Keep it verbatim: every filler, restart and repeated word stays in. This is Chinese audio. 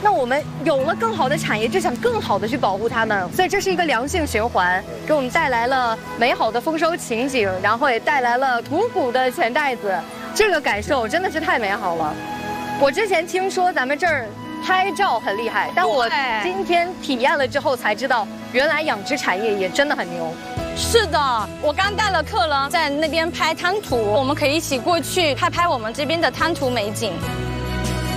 那我们有了更好的产业，就想更好的去保护它们，所以这是一个良性循环，给我们带来了美好的丰收情景，然后也带来了吐谷的钱袋子，这个感受真的是太美好了。我之前听说咱们这儿拍照很厉害，但我今天体验了之后才知道，原来养殖产业也真的很牛。 是的，我刚带了客人在那边拍滩涂，我们可以一起过去拍拍我们这边的滩涂美景。